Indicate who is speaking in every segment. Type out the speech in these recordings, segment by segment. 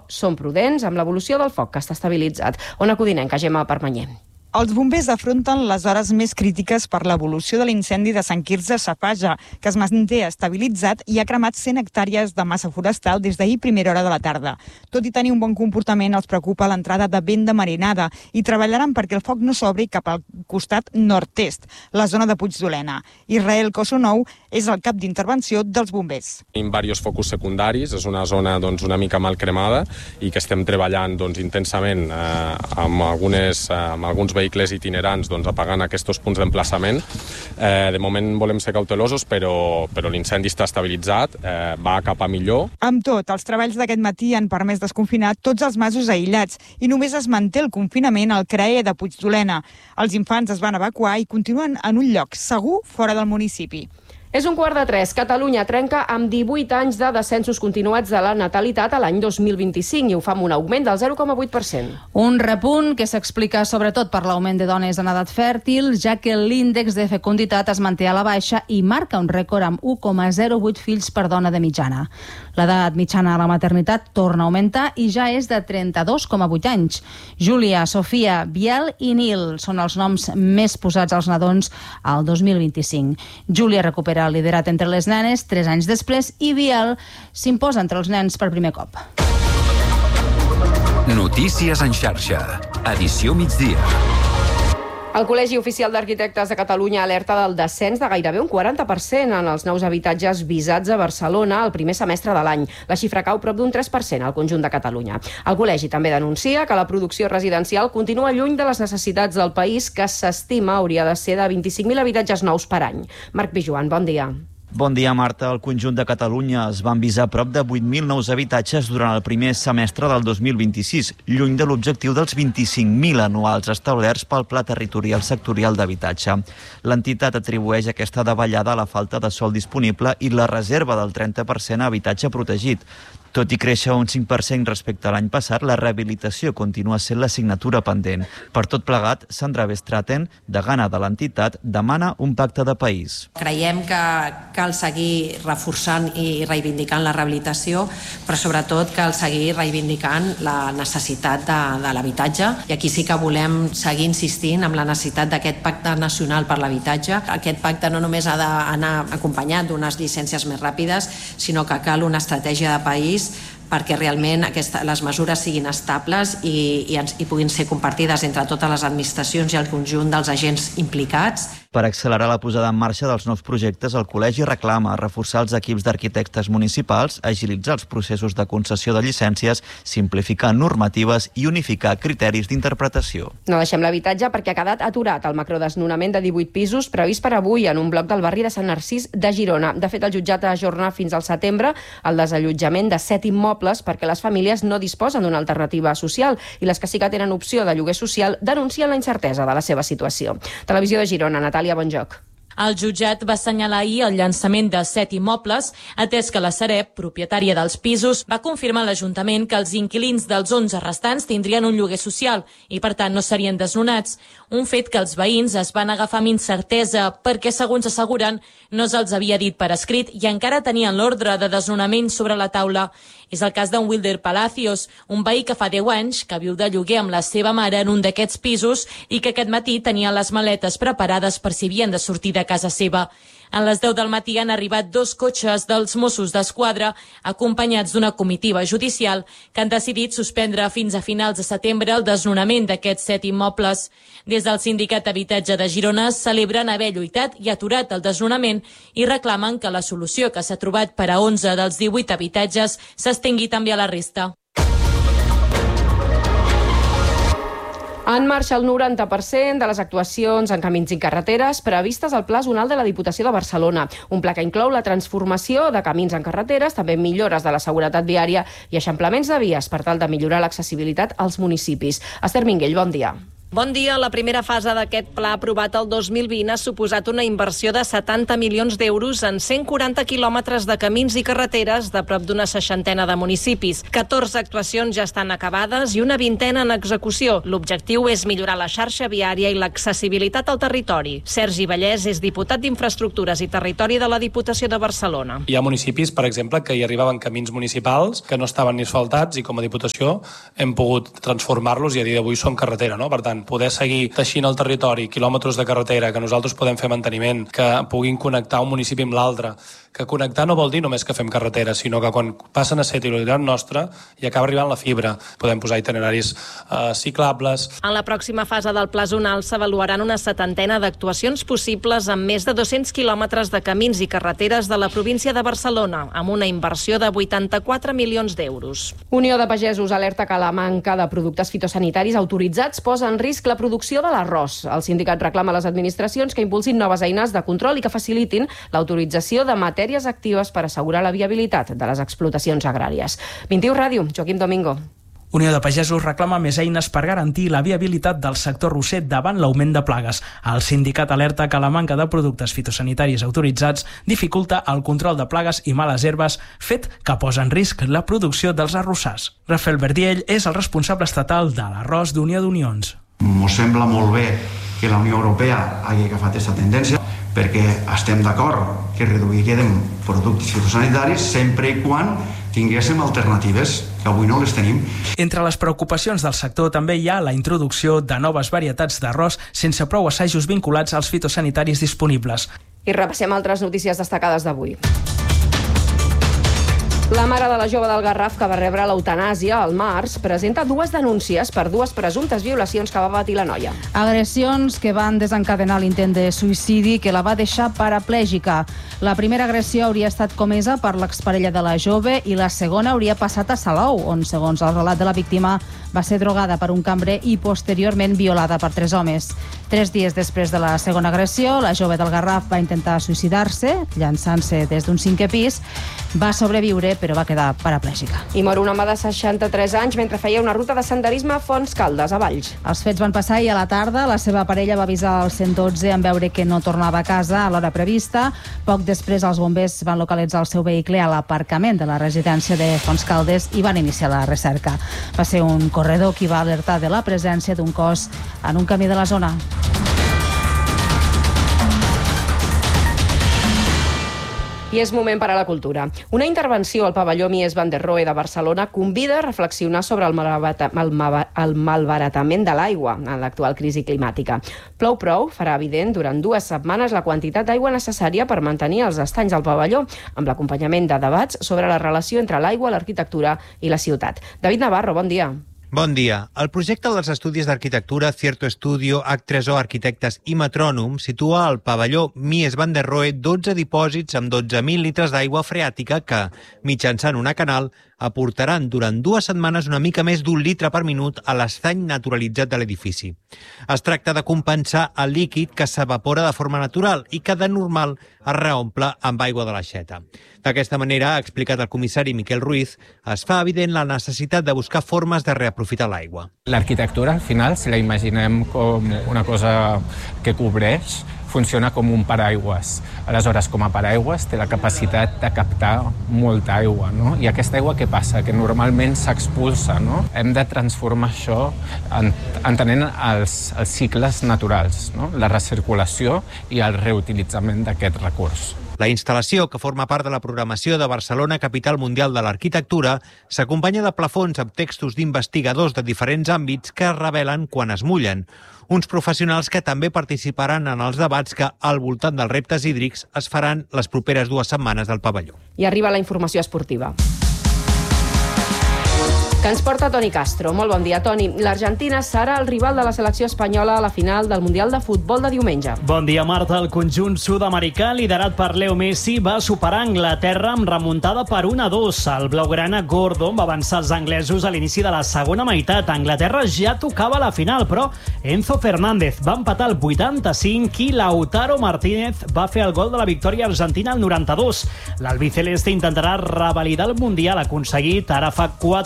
Speaker 1: són prudents amb l'evolució del foc, que està estabilitzat. Ona Codinenca, Gemma Permanyer.
Speaker 2: Els bombers afronten les hores més crítiques per l'evolució de l'incendi de Sant Quirze Safaja, que es manté estabilitzat i ha cremat 100 hectàrees de massa forestal des d'ahir primera hora de la tarda. Tot i tenir un bon comportament, els preocupa l'entrada de vent de marinada i treballaran perquè el foc no s'obri cap al costat nord-est, la zona de Puigdolena. Israel Kosonou és el cap d'intervenció dels bombers.
Speaker 3: Tenim diversos focus secundaris, és una zona una mica mal cremada i que estem treballant intensament amb alguns vehicles itinerants apagant aquests punts d'emplaçament. De moment volem ser cautelosos, però l'incendi està estabilitzat, va cap a millor.
Speaker 2: Amb tot, els treballs d'aquest matí han permès desconfinar tots els masos aïllats i només es manté el confinament al CRAE de Puigdolena. Els infants es van evacuar i continuen en un lloc segur fora del municipi.
Speaker 1: És 2:45. Catalunya trenca amb 18 anys de descensos continuats de la natalitat a l'any 2025 i ho fa amb un augment del 0,8%.
Speaker 4: Un repunt que s'explica sobretot per l'augment de dones en edat fèrtil, ja que l'índex de fecunditat es manté a la baixa i marca un rècord amb 1,08 fills per dona de mitjana. L'edat mitjana a la maternitat torna a augmentar i ja és de 32,8 anys. Júlia, Sofia, Biel i Nil són els noms més posats als nadons al 2025. Júlia recupera el liderat entre les nenes 3 anys després i Biel s'imposa entre els nens per primer cop.
Speaker 5: Notícies en xarxa. Edició migdia.
Speaker 1: El Col·legi Oficial d'Arquitectes de Catalunya alerta del descens de gairebé un 40% en els nous habitatges visats a Barcelona el primer semestre de l'any. La xifra cau prop d'un 3% al conjunt de Catalunya. El col·legi també denuncia que la producció residencial continua lluny de les necessitats del país, que s'estima hauria de ser de 25.000 habitatges nous per any. Marc Pijuan, bon dia.
Speaker 6: Bon dia, Marta. Al conjunt de Catalunya es van visar prop de 8.000 nous habitatges durant el primer semestre del 2026, lluny de l'objectiu dels 25.000 anuals establerts pel Pla Territorial Sectorial d'Habitatge. L'entitat atribueix aquesta davallada a la falta de sòl disponible i la reserva del 30% a habitatge protegit. Tot i créixer un 5% respecte a l'any passat, la rehabilitació continua sent l'assignatura pendent. Per tot plegat, Sandra Bestraten, degana de l'entitat, demana un pacte de país.
Speaker 7: Creiem que cal seguir reforçant i reivindicant la rehabilitació, però sobretot cal seguir reivindicant la necessitat de l'habitatge. I aquí sí que volem seguir insistint amb la necessitat d'aquest pacte nacional per l'habitatge. Aquest pacte no només ha d'anar acompanyat d'unes llicències més ràpides, sinó que cal una estratègia de país perquè realment les mesures siguin estables i puguin ser compartides entre totes les administracions i el conjunt dels agents implicats.
Speaker 6: Per accelerar la posada en marxa dels nous projectes, el Col·legi reclama reforçar els equips d'arquitectes municipals, agilitzar els processos de concessió de llicències, simplificar normatives i unificar criteris d'interpretació.
Speaker 1: No deixem l'habitatge perquè ha quedat aturat el macrodesnonament de 18 pisos previst per avui en un bloc del barri de Sant Narcís de Girona. De fet, el jutjat ha ajornat fins al setembre el desallotjament de 7 immobles perquè les famílies no disposen d'una alternativa social i les que sí que tenen opció de lloguer social denuncien la incertesa de la seva situació. Televisió de Girona, Natàlia Bonjoc.
Speaker 8: El jutjat va assenyalar ahir el llançament de 7 immobles, atès que la Sareb, propietària dels pisos, va confirmar a l'Ajuntament que els inquilins dels 11 restants tindrien un lloguer social i, per tant, no serien desnonats. Un fet que els veïns es van agafar amb incertesa perquè, segons asseguren, no se'ls havia dit per escrit i encara tenien l'ordre de desnonament sobre la taula. És el cas d'en Wilder Palacios, un veí que fa 10 anys que viu de lloguer amb la seva mare en un d'aquests pisos i que aquest matí tenia les maletes preparades per si havien de sortir de casa seva. A les 10 del matí han arribat 2 cotxes dels Mossos d'Esquadra acompanyats d'una comitiva judicial que han decidit suspendre fins a finals de setembre el desnonament d'aquests 7 immobles. Des del Sindicat d'Habitatge de Girona celebren haver lluitat i aturat el desnonament i reclamen que la solució que s'ha trobat per a 11 dels 18 habitatges s'estengui també a la resta.
Speaker 1: En marxa el 90% de les actuacions en camins i carreteres previstes al Pla Zonal de la Diputació de Barcelona. Un pla que inclou la transformació de camins en carreteres, també millores de la seguretat viària i eixamplaments de vies per tal de millorar l'accessibilitat als municipis. Esther Minguell, bon dia.
Speaker 9: Bon dia. La primera fase d'aquest pla aprovat el 2020 ha suposat una inversió de 70 milions d'euros en 140 quilòmetres de camins i carreteres de prop d'una 60 de municipis. 14 actuacions ja estan acabades i una 20 en execució. L'objectiu és millorar la xarxa viària i l'accessibilitat al territori. Sergi Vallès és diputat d'Infraestructures i Territori de la Diputació de Barcelona.
Speaker 10: Hi ha municipis, per exemple, que hi arribaven camins municipals que no estaven ni asfaltats i com a Diputació hem pogut transformar-los i a dia d'avui són carretera, no? Per tant, poder seguir teixint el territori, quilòmetres de carretera, que nosaltres podem fer manteniment, que puguin connectar un municipi amb l'altre, que connectar no vol dir només que fem carretera, sinó que quan passen a ser titularitat nostra i acaba arribant la fibra, podem posar itineraris ciclables.
Speaker 9: En la pròxima fase del Pla Zonal s'avaluaran una 70 d'actuacions possibles amb més de 200 quilòmetres de camins i carreteres de la província de Barcelona, amb una inversió de 84 milions d'euros.
Speaker 1: Unió de Pagesos alerta que la manca de productes fitosanitaris autoritzats posa en risc la producció de l'arròs. El sindicat reclama a les administracions que impulsin noves eines de control i que facilitin l'autorització de matèries actives per assegurar la viabilitat de les explotacions agràries. 21 Ràdio, Joaquim Domingo.
Speaker 11: Unió de Pagesos reclama més eines per garantir la viabilitat del sector arrosser davant l'augment de plagues. El sindicat alerta que la manca de productes fitosanitaris autoritzats dificulta el control de plagues i males herbes, fet que posa en risc la producció dels arrossars. Rafael Verdiell és el responsable estatal de l'arròs d'Unió d'Unions.
Speaker 12: Ens sembla molt bé que la Unió Europea hagi agafat aquesta tendència perquè estem d'acord que reduirem productes fitosanitaris sempre i quan tinguéssim alternatives, que avui no les tenim.
Speaker 11: Entre les preocupacions del sector també hi ha la introducció de noves varietats d'arròs sense prou assajos vinculats als fitosanitaris disponibles.
Speaker 1: I repassem altres notícies destacades d'avui. La mare de la jove del Garraf, que va rebre l'eutanàsia al març, presenta 2 denúncies per 2 presumptes violacions que va patir la noia.
Speaker 4: Agressions que van desencadenar l'intent de suïcidi que la va deixar paraplègica. La primera agressió hauria estat comesa per l'exparella de la jove i la segona hauria passat a Salou, on, segons el relat de la víctima, va ser drogada per un cambrer i posteriorment violada per 3 homes. 3 dies després de la segona agressió, la jove del Garraf va intentar suïcidar-se, llançant-se des d'un 5è pis. Va sobreviure, però va quedar paraplègica.
Speaker 1: I mor un home de 63 anys mentre feia una ruta de senderisme a Fonts Caldes, a Valls.
Speaker 4: Els fets van passar ahir a la tarda. La seva parella va avisar al 112 en veure que no tornava a casa a l'hora prevista. Poc després, els bombers van localitzar el seu vehicle a l'aparcament de la residència de Fonts Caldes i van iniciar la recerca. Va ser un corredor qui va alertar de la presència d'un cos en un camí de la zona.
Speaker 1: I és moment per a la cultura. Una intervenció al pavelló Mies van der Rohe de Barcelona convida a reflexionar sobre el malbaratament de l'aigua en l'actual crisi climàtica. Plou Prou farà evident durant 2 setmanes la quantitat d'aigua necessària per mantenir els estanys al pavelló, amb l'acompanyament de debats sobre la relació entre l'aigua, l'arquitectura i la ciutat. David Navarro, bon dia.
Speaker 13: Bon dia. El projecte dels estudis d'arquitectura Cierto Estudio, H3O Arquitectes i Metrònom situa al pavelló Mies van der Rohe 12 dipòsits amb 12.000 litres d'aigua freàtica que, mitjançant una canal, aportaran durant 2 setmanes una mica més d'1 litre per minut a l'estany naturalitzat de l'edifici. Es tracta de compensar el líquid que s'evapora de forma natural i que de normal es reomple amb aigua de l'aixeta. D'aquesta manera, ha explicat el comissari Miquel Ruiz, es fa evident la necessitat de buscar formes de reaprofitar l'aigua.
Speaker 14: L'arquitectura, al final, si la imaginem com una cosa que cobreix, funciona com un paraigües. Aleshores, com a paraigües, té la capacitat de captar molta aigua, no? I aquesta aigua què passa? Que normalment s'expulsa, no? Hem de transformar això entenent els cicles naturals, no? La recirculació i el reutilitzament d'aquest recurs.
Speaker 13: La instal·lació, que forma part de la programació de Barcelona, capital mundial de l'arquitectura, s'acompanya de plafons amb textos d'investigadors de diferents àmbits que es revelen quan es mullen. Uns professionals que també participaran en els debats que, al voltant dels reptes hídrics, es faran les properes 2 setmanes del pavelló.
Speaker 1: I arriba la informació esportiva, que ens porta Toni Castro. Molt bon dia, Toni. L'Argentina serà el rival de la selecció espanyola a la final del Mundial de Futbol de diumenge.
Speaker 15: Bon dia, Marta. El conjunt sud-americà, liderat per Leo Messi, va superar Anglaterra amb remuntada per 1-2. El blaugrana Gordon va avançar els anglesos a l'inici de la segona meitat. Anglaterra ja tocava la final, però Enzo Fernández va empatar el 85 i Lautaro Martínez va fer el gol de la victòria argentina al 92. L'albiceleste intentarà revalidar el Mundial aconseguit ara fa 4 anys. El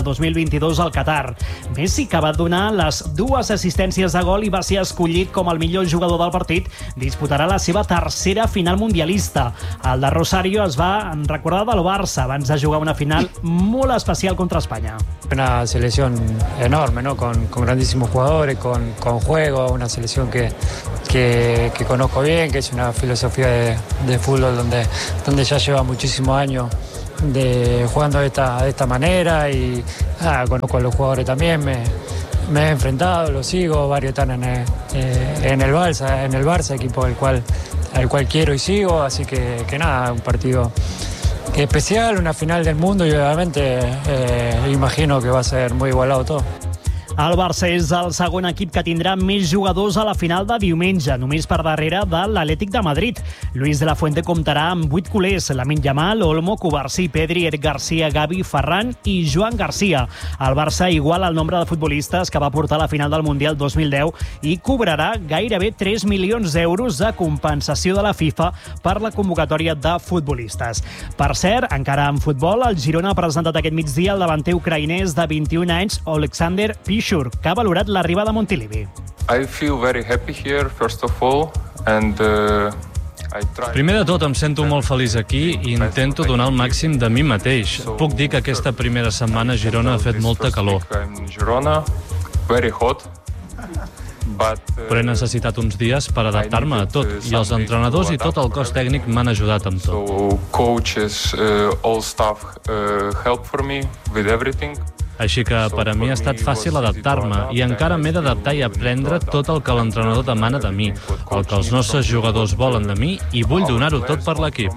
Speaker 15: 2022 al Qatar. Messi, que va donar les 2 assistències de gol i va ser escollit com el millor jugador del partit, disputarà la seva tercera final mundialista. El de Rosario es va recordar del Barça abans de jugar una final molt especial contra Espanya.
Speaker 16: Una selección enorme, ¿no? Con grandísimos jugadores, con juego, una selección que conozco bien, que es una filosofía de fútbol donde ya lleva muchísimos años jugando de esta manera y conozco a los jugadores también, me he enfrentado, los sigo, varios están en el Barça, equipo al cual quiero y sigo, así que nada, un partido especial, una final del mundo y obviamente imagino que va a ser muy igualado todo.
Speaker 15: El Barça és el segon equip que tindrà més jugadors a la final de diumenge, només per darrere de l'Atlètic de Madrid. Luis de la Fuente comptarà amb 8 culers: Lamine Yamal, Olmo, Cubarsí, Pedri, Eric Garcia, Gavi, Ferran i Joan Garcia. El Barça iguala el nombre de futbolistes que va portar a la final del Mundial 2010 i cobrarà gairebé 3 milions d'euros de compensació de la FIFA per la convocatòria de futbolistes. Per cert, encara en futbol, el Girona ha presentat aquest migdia el davanter ucraïnès de 21 anys, Oleksandr Pichur, que ha valorat l'arribada a Montilivi.
Speaker 17: I feel very happy here, first of all, and
Speaker 18: Primer de tot, em sento molt feliç aquí i intento donar el màxim de mi mateix. Puc dir que aquesta primera setmana a Girona ha fet molta calor. Però he necessitat uns dies per adaptar-me a tot, i els entrenadors i tot el cos tècnic m'han ajudat amb tot. Així que per a mi ha estat fàcil adaptar-me i encara m'he d'adaptar i aprendre tot el que l'entrenador demana de mi, el que els nostres jugadors volen de mi, i vull donar-ho tot per l'equip.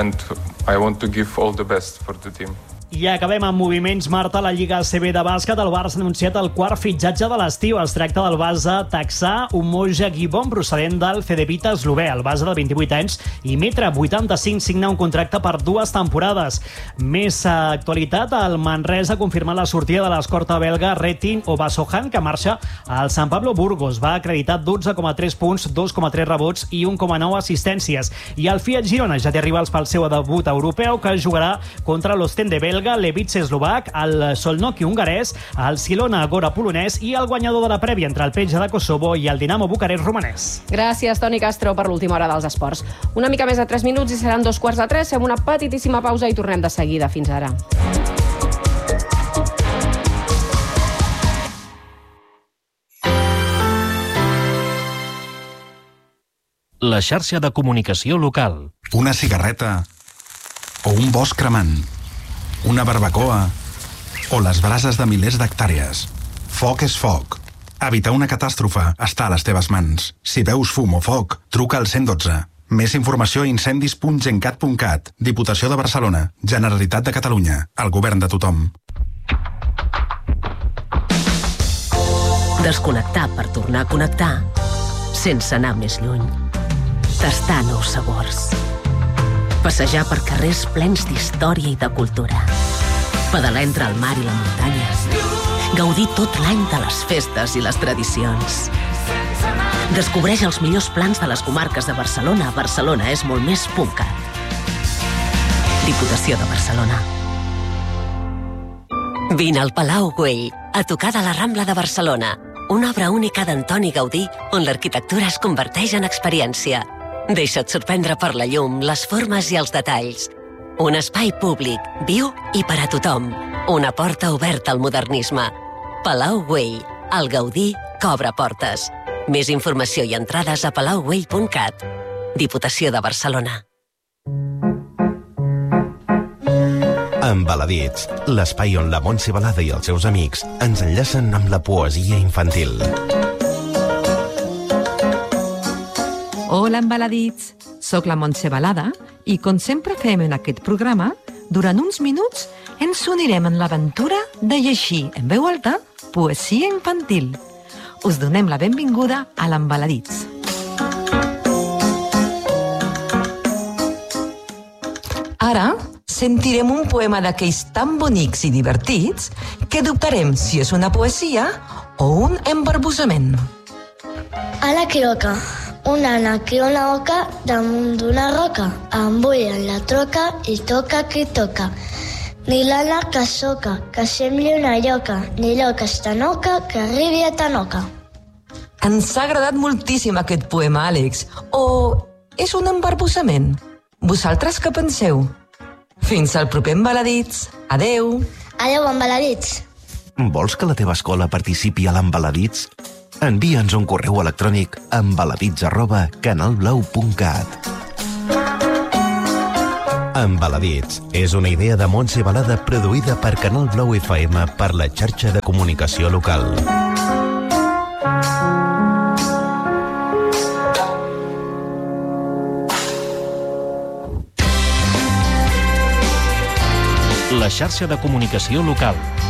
Speaker 15: I acabem amb moviments, Marta. La Lliga ACB de bàsquet, el Barça ha anunciat el quart fitxatge de l'estiu. Es tracta del base texà Umoja Gibon, procedent del Cedevita eslové. El base de 28 anys i 1,85 m signa un contracte per 2 temporades. Més actualitat, el Manresa ha confirmat la sortida de l'escorta belga Retin Obasohan, que marxa al San Pablo Burgos. Va acreditar 12,3 punts, 2,3 rebots i 1,9 assistències. I el Fiat Girona ja té rivals pel seu debut europeu, que jugarà contra l'Ostende belga, l'Evice eslovac, el Solnoki hongarès, el Silona Agora polonès i el guanyador de la prèvia entre el Peja de Kosovo i el Dinamo Bucarest romanès.
Speaker 1: Gràcies, Toni Castro, per l'última hora dels esports. Una mica més de 3 minuts i seran 2:45. Fem una petitíssima pausa i tornem de seguida. Fins ara.
Speaker 19: La xarxa de comunicació local.
Speaker 20: Una cigarreta o un bosc cremant. Una barbacoa o les brases de milers d'hectàrees. Foc és foc. Evitar una catàstrofe està a les teves mans. Si veus fum o foc, truca al 112. Més informació a incendis.gencat.cat. Diputació de Barcelona. Generalitat de Catalunya. El govern de tothom.
Speaker 21: Desconnectar per tornar a connectar sense anar més lluny. Tastar nous sabors. Passejar per carrers plens d'història i de cultura. Pedalar entre el mar i la muntanya. Gaudir tot l'any de les festes i les tradicions. Descobreix els millors plans de les comarques de Barcelona a barcelonaesmoltmés.cat. Diputació de Barcelona. Vine al Palau Güell, a tocar de la Rambla de Barcelona. Una obra única d'Antoni Gaudí on l'arquitectura es converteix en experiència. Deixa't sorprendre per la llum, les formes i els detalls. Un espai públic, viu i per a tothom. Una porta oberta al modernisme. Palau Güell, el Gaudí que obre portes. Més informació i entrades a palaugüell.cat. Diputació de Barcelona.
Speaker 22: Embaladits, l'espai on la Montse Balada i els seus amics ens enllacen amb la poesia infantil.
Speaker 23: Hola, embaladits! Soc la Montse Balada i, com sempre fem en aquest programa, durant uns minuts ens unirem en l'aventura de llegir en veu alta poesia infantil. Us donem la benvinguda a l'Embaladits. Ara sentirem un poema d'aquells tan bonics i divertits que dubtarem si és una poesia o un embarbussament.
Speaker 24: A la quiroca. Una nana i una oca damunt d'una roca. Embullen la troca i toca qui toca. Ni l'Anna que soca, que sembli una lloca, ni l'oca estanoca, que arribi a Tanoca.
Speaker 23: Ens ha agradat moltíssim aquest poema, Àlex. O és un embarbussament? Vosaltres què penseu? Fins al proper Embaladits. Adeu.
Speaker 24: Adeu, Embaladits.
Speaker 22: Vols que la teva escola participi a l'Embaladits? Envia'ns un correu electrònic a embaladits@canalblau.cat. Embaladits és una idea de Montse Balada produïda per Canal Blau FM per la xarxa de comunicació local.
Speaker 19: La xarxa de comunicació local.